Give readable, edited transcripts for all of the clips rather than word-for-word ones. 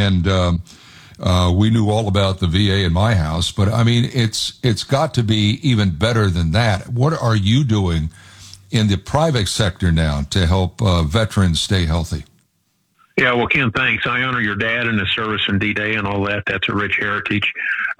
and we knew all about the VA in my house. But I mean, it's got to be even better than that. What are you doing in the private sector now to help veterans stay healthy? Yeah, well, Ken, thanks. I honor your dad and his service in D-Day and all that. That's a rich heritage.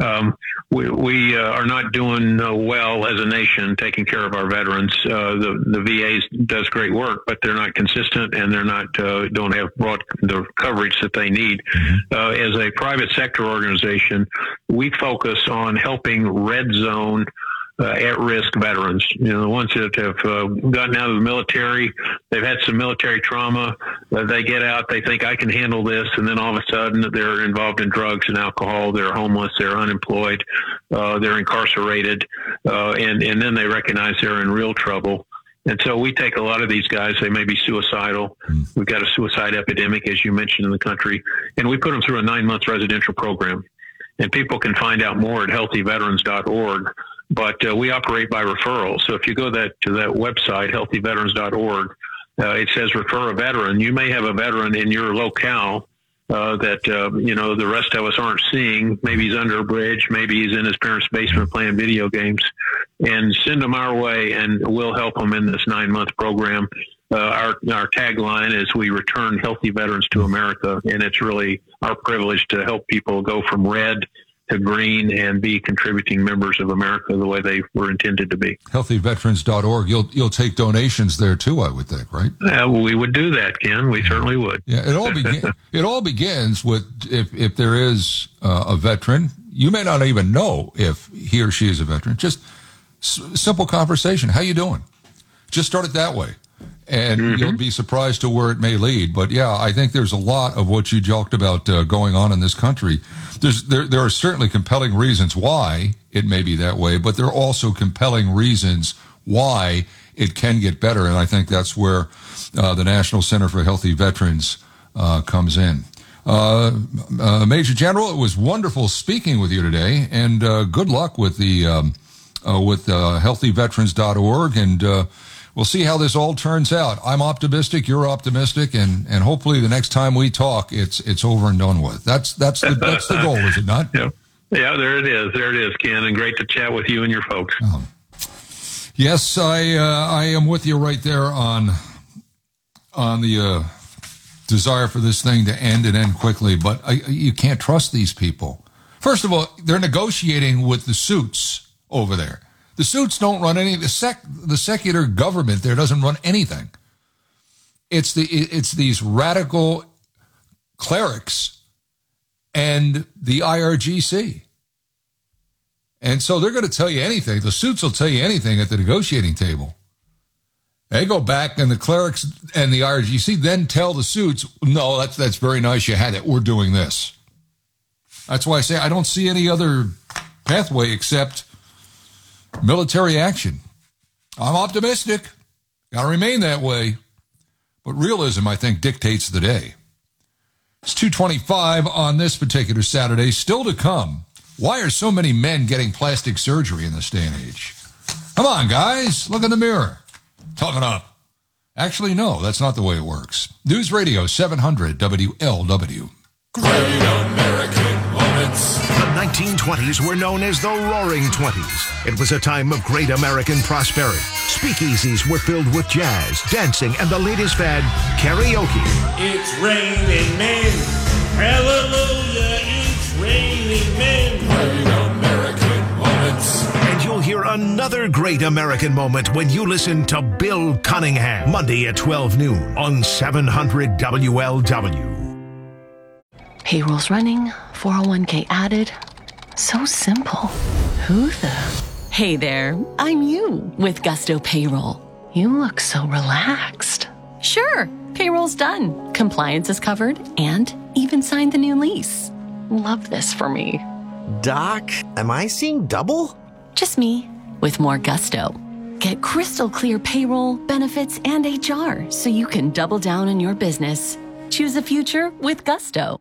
We are not doing well as a nation taking care of our veterans. The VA does great work, but they're not consistent and they're not don't have broad the coverage that they need. As a private sector organization, we focus on helping red zone at-risk veterans, the ones that have gotten out of the military, they've had some military trauma, they get out, they think I can handle this, and then all of a sudden they're involved in drugs and alcohol, they're homeless, they're unemployed, they're incarcerated, and then they recognize they're in real trouble. And so we take a lot of these guys, they may be suicidal. We've got a suicide epidemic, as you mentioned, in the country, and we put them through a 9-month residential program. And people can find out more at healthyveterans.org. But we operate by referral. So if you go to that website, healthyveterans.org, it says refer a veteran. You may have a veteran in your locale that, the rest of us aren't seeing. Maybe he's under a bridge. Maybe he's in his parents' basement playing video games. And send them our way, and we'll help them in this 9-month program. Our tagline is we return healthy veterans to America. And it's really our privilege to help people go from red to green and be contributing members of America the way they were intended to be. Healthyveterans.org. You'll take donations there too, I would think, right? We would do that, Ken. We certainly would. Yeah, it all begins with if there is a veteran. You may not even know if he or she is a veteran. Just simple conversation. How you doing? Just start it that way. And you'll be surprised to where it may lead. But yeah, I think there's a lot of what you talked about going on in this country. There are certainly compelling reasons why it may be that way, but there are also compelling reasons why it can get better. And I think that's where the National Center for Healthy Veterans comes in. Major General, it was wonderful speaking with you today, and good luck with the healthyveterans.org, and we'll see how this all turns out. I'm optimistic. You're optimistic, and hopefully the next time we talk, it's over and done with. That's the goal, is it not? Yeah, there it is. There it is, Ken, and great to chat with you and your folks. Yes, I am with you right there on the desire for this thing to end and end quickly, but you can't trust these people. First of all, they're negotiating with the suits over there. The suits don't run any. The secular government there doesn't run anything. It's these radical clerics and the IRGC, and so they're going to tell you anything. The suits will tell you anything at the negotiating table. They go back, and the clerics and the IRGC then tell the suits, "No, that's very nice. You had it. We're doing this." That's why I say I don't see any other pathway except military action. I'm optimistic. Got to remain that way. But realism, I think, dictates the day. It's 2:25 on this particular Saturday. Still to come, why are so many men getting plastic surgery in this day and age? Come on, guys. Look in the mirror. Toughen up. Actually, no, that's not the way it works. News Radio 700 WLW. Great American Moments. The 1920s were known as the Roaring Twenties. It was a time of great American prosperity. Speakeasies were filled with jazz, dancing, and the latest fad, karaoke. It's raining men. Hallelujah, it's raining men. Great American Moments. And you'll hear another great American moment when you listen to Bill Cunningham, Monday at 12 noon on 700 WLW. Payroll's running, 401k added. So simple. Who the? Hey there, I'm you with Gusto Payroll. You look so relaxed. Sure, payroll's done. Compliance is covered and even signed the new lease. Love this for me. Doc, am I seeing double? Just me with more Gusto. Get crystal clear payroll, benefits, and HR so you can double down on your business. Choose a future with Gusto.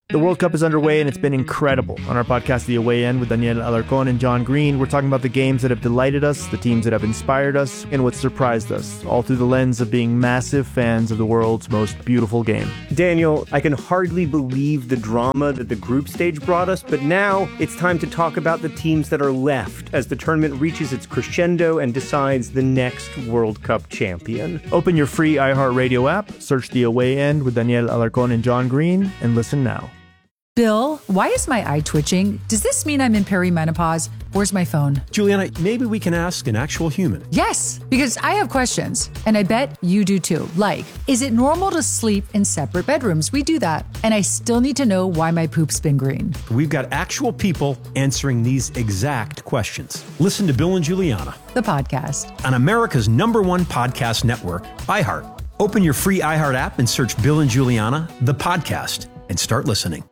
The World Cup is underway, and it's been incredible. On our podcast, The Away End, with Daniel Alarcón and John Green, we're talking about the games that have delighted us, the teams that have inspired us, and what surprised us, all through the lens of being massive fans of the world's most beautiful game. Daniel, I can hardly believe the drama that the group stage brought us, but now it's time to talk about the teams that are left as the tournament reaches its crescendo and decides the next World Cup champion. Open your free iHeartRadio app, search The Away End with Daniel Alarcón and John Green, and listen now. Bill, why is my eye twitching? Does this mean I'm in perimenopause? Where's my phone? Juliana, maybe we can ask an actual human. Yes, because I have questions, and I bet you do too. Like, is it normal to sleep in separate bedrooms? We do that. And I still need to know why my poop's been green. We've got actual people answering these exact questions. Listen to Bill and Juliana, the podcast, on America's #1 podcast network, iHeart. Open your free iHeart app and search Bill and Juliana, the podcast, and start listening.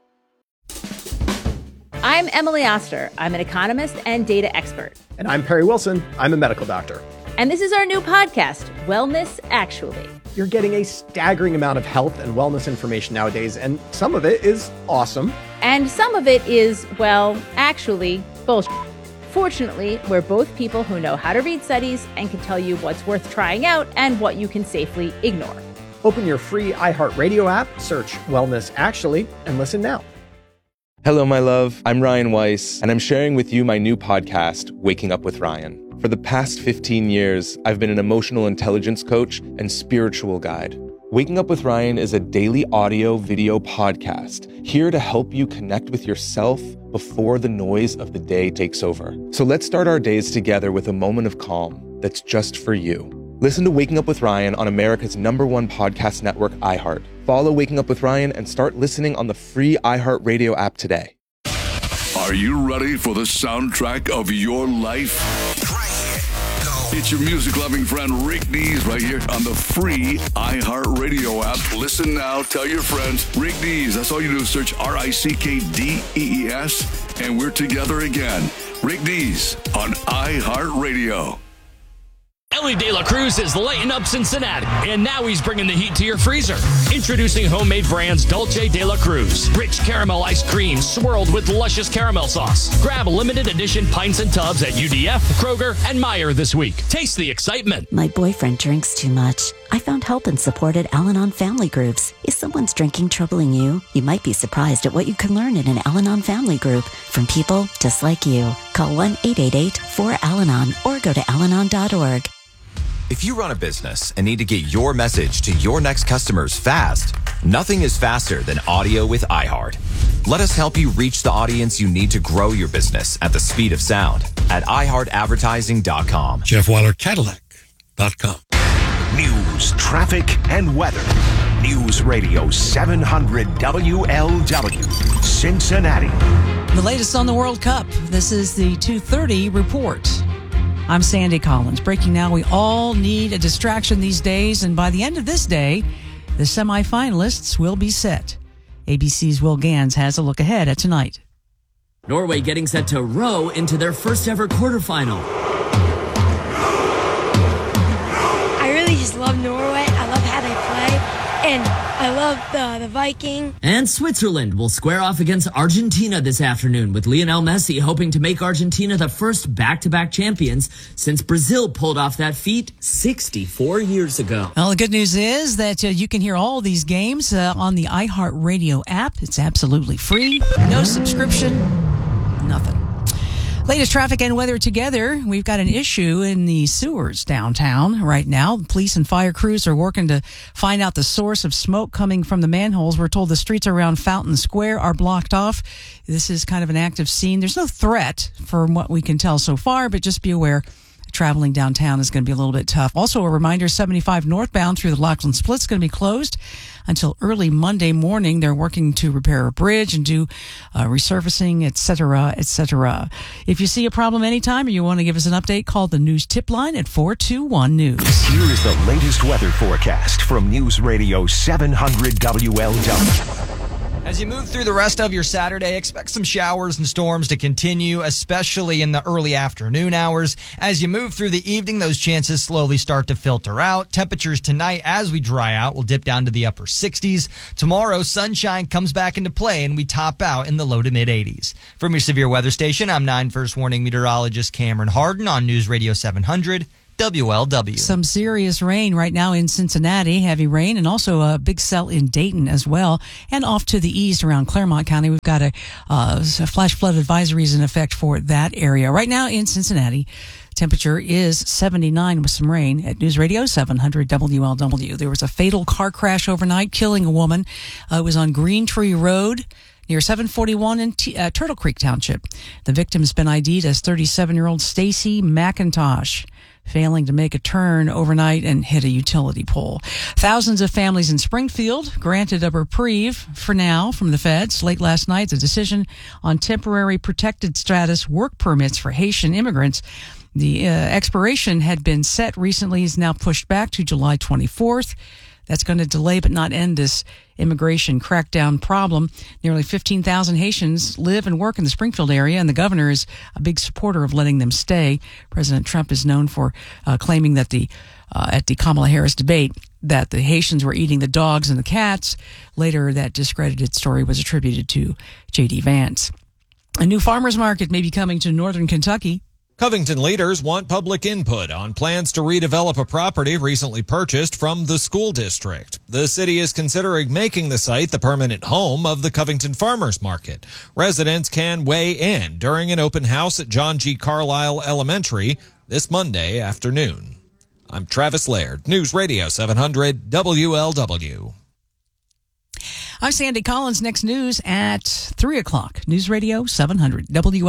I'm Emily Oster. I'm an economist and data expert. And I'm Perry Wilson. I'm a medical doctor. And this is our new podcast, Wellness Actually. You're getting a staggering amount of health and wellness information nowadays, and some of it is awesome. And some of it is, well, actually, bullshit. Fortunately, we're both people who know how to read studies and can tell you what's worth trying out and what you can safely ignore. Open your free iHeartRadio app, search Wellness Actually, and listen now. Hello, my love. I'm Ryan Weiss, and I'm sharing with you my new podcast, Waking Up with Ryan. For the past 15 years, I've been an emotional intelligence coach and spiritual guide. Waking Up with Ryan is a daily audio-video podcast here to help you connect with yourself before the noise of the day takes over. So let's start our days together with a moment of calm that's just for you. Listen to Waking Up with Ryan on America's #1 podcast network, iHeart. Follow Waking Up with Ryan and start listening on the free iHeartRadio app today. Are you ready for the soundtrack of your life? It's your music-loving friend Rick Dees right here on the free iHeartRadio app. Listen now, tell your friends. Rick Dees, that's all you do is search RICKDEES, and we're together again. Rick Dees on iHeartRadio. Ellie De La Cruz is lighting up Cincinnati, and now he's bringing the heat to your freezer. Introducing homemade brands Dolce De La Cruz. Rich caramel ice cream swirled with luscious caramel sauce. Grab limited edition pints and tubs at UDF, Kroger, and Meijer this week. Taste the excitement. My boyfriend drinks too much. I found help and support at Al-Anon Family Groups. Is someone's drinking troubling you? You might be surprised at what you can learn in an Al-Anon Family Group from people just like you. Call 1-888-4-AL-ANON or go to alanon.org. If you run a business and need to get your message to your next customers fast, nothing is faster than audio with iHeart. Let us help you reach the audience you need to grow your business at the speed of sound at iHeartAdvertising.com. JeffWeilerCadillac.com. News, traffic, and weather. News Radio 700 WLW, Cincinnati. The latest on the World Cup. This is the 2:30 report. I'm Sandy Collins. Breaking now, we all need a distraction these days, and by the end of this day, the semifinalists will be set. ABC's Will Gans has a look ahead at tonight. Norway getting set to row into their first ever quarterfinal. I really just love Norway. I love how they play, and I love the Viking. And Switzerland will square off against Argentina this afternoon, with Lionel Messi hoping to make Argentina the first back-to-back champions since Brazil pulled off that feat 64 years ago. Well, the good news is that you can hear all these games on the iHeartRadio app. It's absolutely free. No subscription. Nothing. Latest traffic and weather together. We've got an issue in the sewers downtown right now. Police and fire crews are working to find out the source of smoke coming from the manholes. We're told the streets around Fountain Square are blocked off. This is kind of an active scene. There's no threat from what we can tell so far, but just be aware traveling downtown is going to be a little bit tough. Also, a reminder, 75 northbound through the Lachlan Split is going to be closed until early Monday morning. They're working to repair a bridge and do resurfacing, et cetera, et cetera. If you see a problem anytime or you want to give us an update, call the news tip line at 421-NEWS. Here is the latest weather forecast from News Radio 700 WLW. As you move through the rest of your Saturday, expect some showers and storms to continue, especially in the early afternoon hours. As you move through the evening, those chances slowly start to filter out. Temperatures tonight, as we dry out, will dip down to the upper 60s. Tomorrow, sunshine comes back into play, and we top out in the low to mid 80s. From your severe weather station, I'm 9 First Warning meteorologist Cameron Harden on News Radio 700. WLW. Some serious rain right now in Cincinnati, heavy rain, and also a big cell in Dayton as well. And off to the east around Claremont County, we've got a flash flood advisories in effect for that area. Right now in Cincinnati, temperature is 79 with some rain at News Radio 700 WLW. There was a fatal car crash overnight, killing a woman. It was on Green Tree Road near 741 in Turtle Creek Township. The victim has been ID'd as 37-year-old Stacy McIntosh, failing to make a turn overnight and hit a utility pole. Thousands of families in Springfield granted a reprieve for now from the feds. Late last night, the decision on temporary protected status work permits for Haitian immigrants. The expiration had been set recently, is now pushed back to July 24th. That's going to delay but not end this immigration crackdown problem. Nearly 15,000 Haitians live and work in the Springfield area, and the governor is a big supporter of letting them stay. President Trump is known for claiming that at the Kamala Harris debate that the Haitians were eating the dogs and the cats. Later, that discredited story was attributed to J.D. Vance. A new farmers market may be coming to northern Kentucky. Covington leaders want public input on plans to redevelop a property recently purchased from the school district. The city is considering making the site the permanent home of the Covington Farmers Market. Residents can weigh in during an open house at John G. Carlisle Elementary this Monday afternoon. I'm Travis Laird, News Radio 700 WLW. I'm Sandy Collins. Next news at 3 o'clock. News Radio 700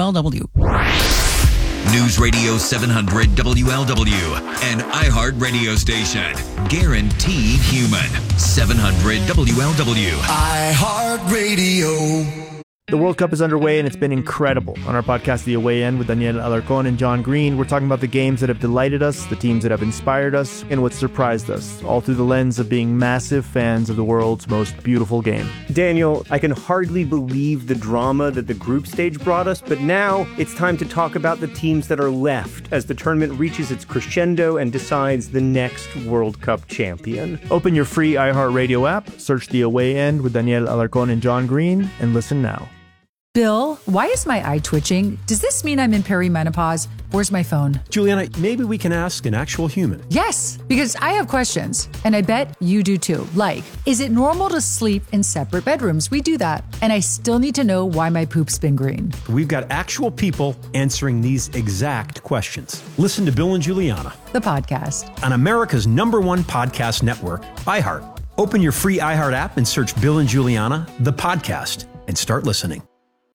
WLW. News Radio 700 WLW, an iHeart radio station. Guaranteed human. 700 WLW. iHeart Radio. The World Cup is underway, and it's been incredible. On our podcast, The Away End, with Daniel Alarcon and John Green, we're talking about the games that have delighted us, the teams that have inspired us, and what surprised us, all through the lens of being massive fans of the world's most beautiful game. Daniel, I can hardly believe the drama that the group stage brought us, but now it's time to talk about the teams that are left as the tournament reaches its crescendo and decides the next World Cup champion. Open your free iHeartRadio app, search The Away End with Daniel Alarcon and John Green, and listen now. Bill, why is my eye twitching? Does this mean I'm in perimenopause? Where's my phone? Juliana, maybe we can ask an actual human. Yes, because I have questions, and I bet you do too. Like, is it normal to sleep in separate bedrooms? We do that. And I still need to know why my poop's been green. We've got actual people answering these exact questions. Listen to Bill and Juliana, the podcast, on America's #1 podcast network, iHeart. Open your free iHeart app and search Bill and Juliana, the podcast, and start listening.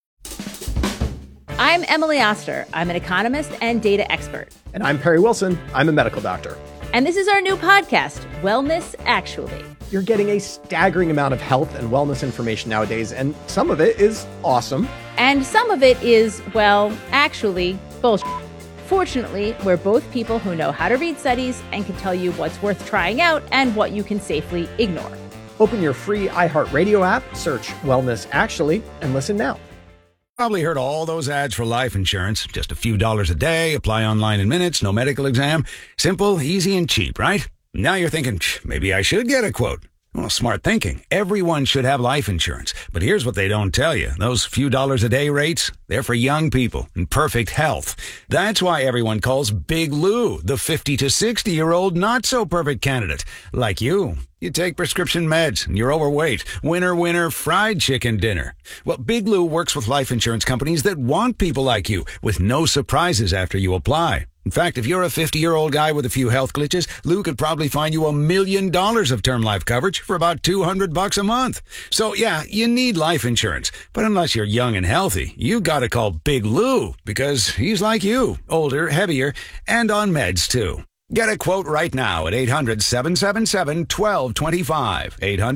I'm Emily Oster. I'm an economist and data expert. And I'm Perry Wilson. I'm a medical doctor. And this is our new podcast, Wellness Actually. You're getting a staggering amount of health and wellness information nowadays, and some of it is awesome. And some of it is, well, actually, bullshit. Fortunately, we're both people who know how to read studies and can tell you what's worth trying out and what you can safely ignore. Open your free iHeartRadio app, search Wellness Actually, and listen now. Probably heard all those ads for life insurance. Just a few dollars a day, apply online in minutes, no medical exam. Simple, easy, and cheap, right? Now you're thinking, maybe I should get a quote. Well, smart thinking. Everyone should have life insurance. But here's what they don't tell you. Those few dollars a day rates, they're for young people in perfect health. That's why everyone calls Big Lou the 50 to 60-year-old not-so-perfect candidate. Like you. You take prescription meds and you're overweight. Winner, winner, fried chicken dinner. Well, Big Lou works with life insurance companies that want people like you with no surprises after you apply. In fact, if you're a 50-year-old guy with a few health glitches, Lou could probably find you $1 million of term life coverage for about $200 a month. So yeah, you need life insurance. But unless you're young and healthy, you gotta call Big Lou because he's like you, older, heavier, and on meds too. Get a quote right now at 800-777-1225.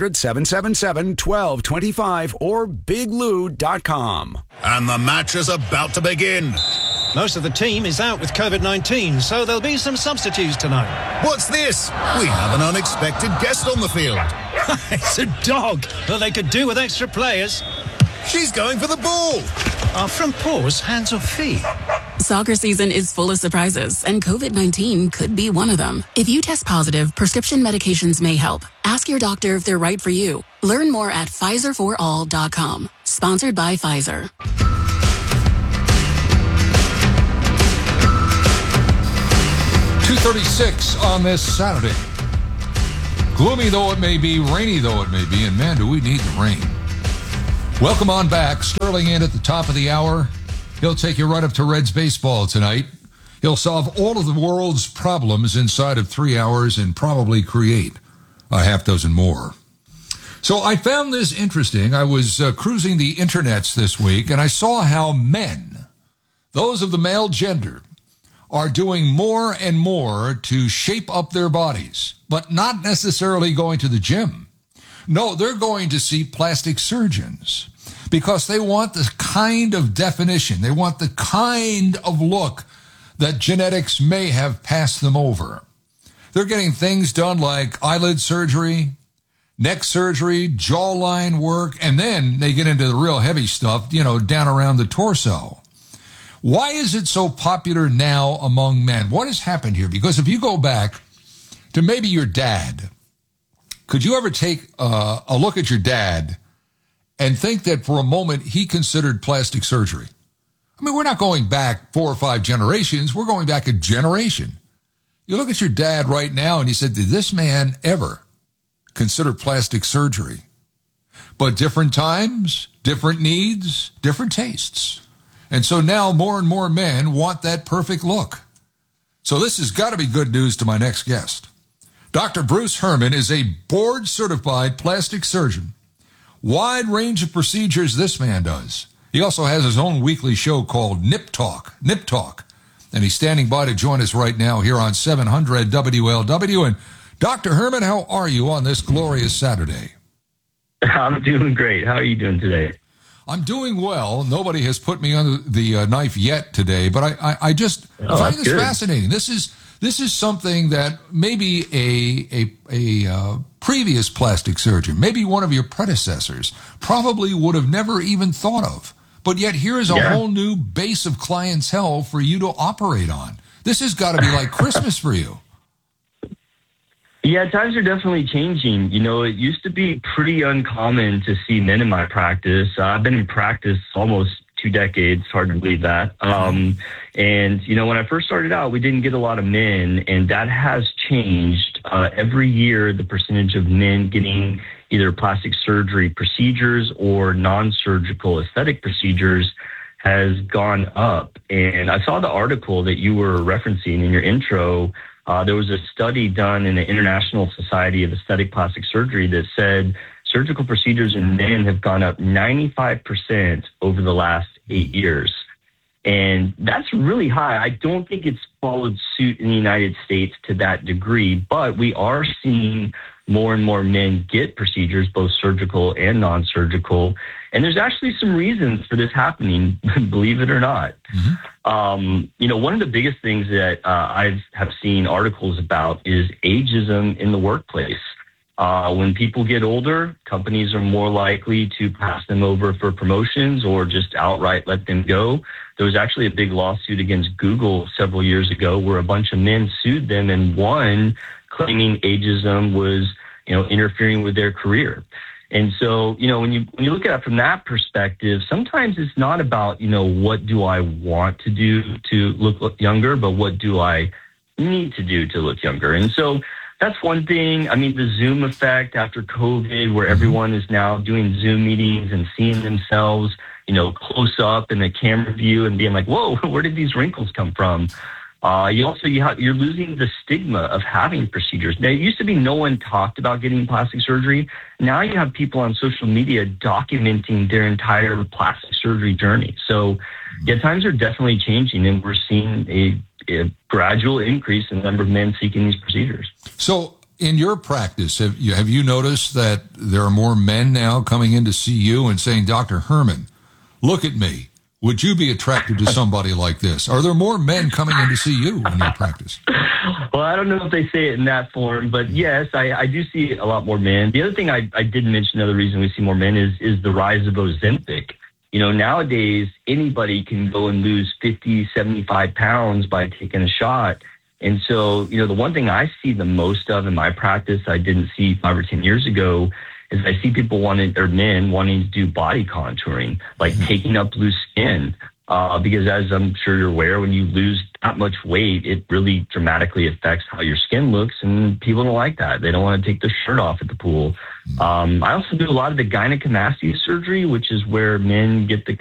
800-777-1225 or biglou.com. And the match is about to begin. Most of the team is out with COVID-19, so there'll be some substitutes tonight. What's this? We have an unexpected guest on the field. It's a dog. Well, they could do with extra players. She's going for the ball. From paws, hands or feet? Soccer season is full of surprises, and COVID-19 could be one of them. If you test positive, prescription medications may help. Ask your doctor if they're right for you. Learn more at PfizerForAll.com. Sponsored by Pfizer. .236 on this Saturday. Gloomy though it may be, rainy though it may be, and man, do we need the rain. Welcome on back. Sterling in at the top of the hour. He'll take you right up to Reds baseball tonight. He'll solve all of the world's problems inside of 3 hours and probably create a half dozen more. So I found this interesting. I was cruising the internets this week, and I saw how men, those of the male gender, are doing more and more to shape up their bodies, but not necessarily going to the gym. No, they're going to see plastic surgeons because they want the kind of definition, they want the kind of look that genetics may have passed them over. They're getting things done like eyelid surgery, neck surgery, jawline work, and then they get into the real heavy stuff, down around the torso. Why is it so popular now among men? What has happened here? Because if you go back to maybe your dad, could you ever take a look at your dad and think that for a moment he considered plastic surgery? I mean, we're not going back 4 or 5 generations. We're going back a generation. You look at your dad right now and he said, did this man ever consider plastic surgery? But different times, different needs, different tastes. And so now more and more men want that perfect look. So this has got to be good news to my next guest. Dr. Bruce Herman is a board-certified plastic surgeon. Wide range of procedures this man does. He also has his own weekly show called Nip Talk. And he's standing by to join us right now here on 700 WLW. And Dr. Herman, how are you on this glorious Saturday? I'm doing great. How are you doing today? I'm doing well. Nobody has put me under the knife yet today, but I just find this fascinating. This is something that maybe a previous plastic surgeon, maybe one of your predecessors, probably would have never even thought of. But yet here is a whole new base of clientele for you to operate on. This has got to be like Christmas for you. Yeah, times are definitely changing. It used to be pretty uncommon to see men in my practice. I've been in practice almost 2 decades. Hard to believe that. And, when I first started out, we didn't get a lot of men, and that has changed. Every year, the percentage of men getting either plastic surgery procedures or non-surgical aesthetic procedures has gone up. And I saw the article that you were referencing in your intro. There was a study done in the International Society of Aesthetic Plastic Surgery that said surgical procedures in men have gone up 95% over the last 8 years. And that's really high. I don't think it's followed suit in the United States to that degree, but we are seeing more and more men get procedures, both surgical and non-surgical. And there's actually some reasons for this happening, believe it or not. Mm-hmm. One of the biggest things that I have seen articles about is ageism in the workplace. When people get older, companies are more likely to pass them over for promotions or just outright let them go. There was actually a big lawsuit against Google several years ago where a bunch of men sued them and won, claiming ageism was, interfering with their career. And so, when you look at it from that perspective, sometimes it's not about, what do I want to do to look younger, but what do I need to do to look younger? And so that's one thing. I mean, the Zoom effect after COVID, where everyone is now doing Zoom meetings and seeing themselves, close up in the camera view and being like, whoa, where did these wrinkles come from? You're losing the stigma of having procedures. Now, it used to be no one talked about getting plastic surgery. Now you have people on social media documenting their entire plastic surgery journey. So, times are definitely changing, and we're seeing a gradual increase in the number of men seeking these procedures. So, in your practice, have you noticed that there are more men now coming in to see you and saying, Dr. Herman, look at me. would you be attracted to somebody like this? Are there more men coming in to see you in your practice? Well, I don't know if they say it in that form, but yes, I do see a lot more men. The other thing I did mention, another reason we see more men is the rise of Ozempic. You know, nowadays, anybody can go and lose 50, 75 pounds by taking a shot. And so, you know, the one thing I see the most of in my practice, I didn't see 5 or 10 years ago, is I see people men wanting to do body contouring, like taking up loose skin. Because as I'm sure you're aware, when you lose that much weight, it really dramatically affects how your skin looks, and people don't like that. They don't want to take the shirt off at the pool. I also do a lot of the gynecomastia surgery, which is where men get the